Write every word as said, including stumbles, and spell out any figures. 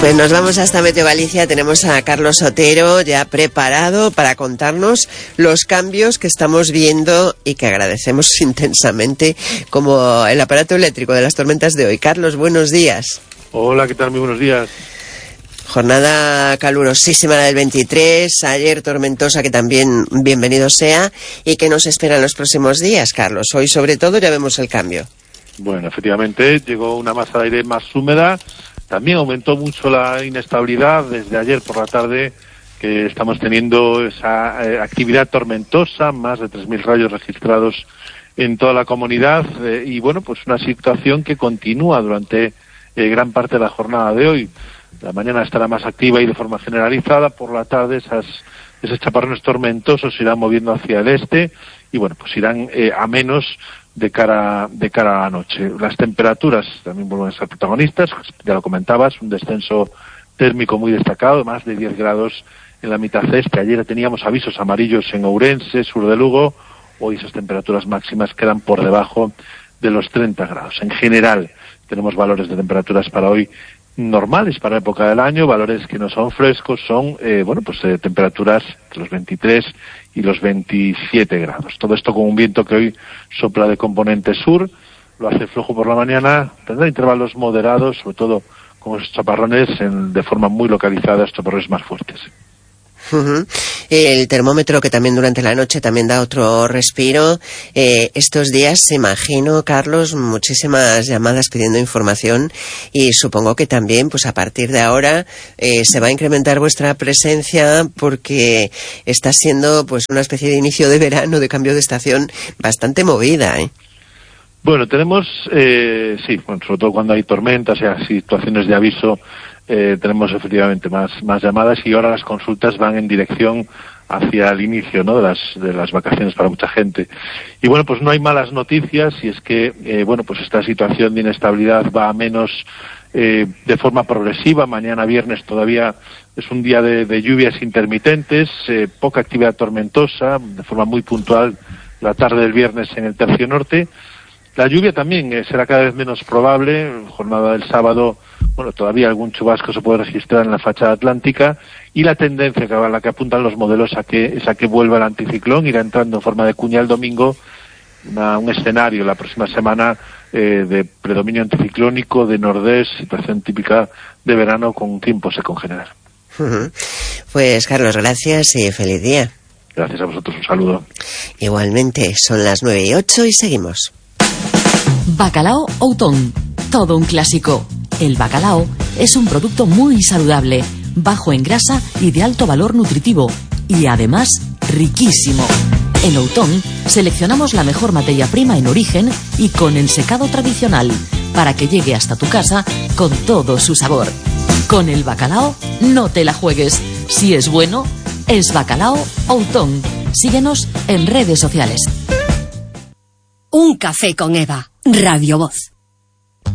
Pues nos vamos hasta Meteo Galicia. Tenemos a Carlos Otero ya preparado para contarnos los cambios que estamos viendo y que agradecemos intensamente, como el aparato eléctrico de las tormentas de hoy. Carlos, buenos días. Hola, ¿qué tal? Muy buenos días. Jornada calurosísima la del veintitrés, ayer tormentosa, que también bienvenido sea, y que nos espera en los próximos días, Carlos. Hoy sobre todo ya vemos el cambio. Bueno, efectivamente, llegó una masa de aire más húmeda. También aumentó mucho la inestabilidad desde ayer por la tarde, que estamos teniendo esa eh, actividad tormentosa, más de tres mil rayos registrados en toda la comunidad, eh, y bueno, pues una situación que continúa durante eh, gran parte de la jornada de hoy. La mañana estará más activa y de forma generalizada, por la tarde esas, esos chaparrones tormentosos se irán moviendo hacia el este y bueno, pues irán eh, a menos de cara de cara a la noche. Las temperaturas también vuelven a ser protagonistas, ya lo comentabas, un descenso térmico muy destacado, más de diez grados en la mitad este. Ayer teníamos avisos amarillos en Ourense, sur de Lugo, hoy esas temperaturas máximas quedan por debajo de los treinta grados. En general tenemos valores de temperaturas para hoy normales para la época del año, valores que no son frescos, son eh, bueno pues eh, temperaturas de los veintitrés y los veintisiete grados. Todo esto con un viento que hoy sopla de componente sur, lo hace flojo por la mañana, tendrá intervalos moderados, sobre todo con esos chaparrones en, de forma muy localizada, estos chaparrones más fuertes. Uh-huh. El termómetro, que también durante la noche también da otro respiro. Eh, estos días, imagino, Carlos, muchísimas llamadas pidiendo información, y supongo que también, pues a partir de ahora, eh, se va a incrementar vuestra presencia, porque está siendo pues una especie de inicio de verano, de cambio de estación, bastante movida, ¿eh? Bueno, tenemos, eh, sí, bueno, sobre todo cuando hay tormentas y situaciones de aviso, Eh, tenemos efectivamente más más llamadas, y ahora las consultas van en dirección hacia el inicio, ¿no?, de las de las vacaciones para mucha gente. Y bueno, pues no hay malas noticias, y es que eh, bueno, pues esta situación de inestabilidad va a menos eh, de forma progresiva. Mañana viernes todavía es un día de, de lluvias intermitentes, eh, poca actividad tormentosa, de forma muy puntual la tarde del viernes en el tercio norte. La lluvia también eh, será cada vez menos probable. Jornada del sábado, bueno, todavía algún chubasco se puede registrar en la fachada atlántica, y la tendencia que a la que apuntan los modelos a que, es a que vuelva el anticiclón, irá entrando en forma de cuña el domingo, una, un escenario la próxima semana eh, de predominio anticiclónico, de nordés, situación típica de verano con un tiempo seco en general. Uh-huh. Pues Carlos, gracias y feliz día. Gracias a vosotros, un saludo. Igualmente, son las nueve y ocho y seguimos. Bacalao Outón, todo un clásico. El bacalao es un producto muy saludable, bajo en grasa y de alto valor nutritivo, y además riquísimo. En Outón seleccionamos la mejor materia prima en origen y con el secado tradicional, para que llegue hasta tu casa con todo su sabor. Con el bacalao no te la juegues. Si es bueno, es Bacalao Outón. Síguenos en redes sociales. Un café con Eva, Radio Voz.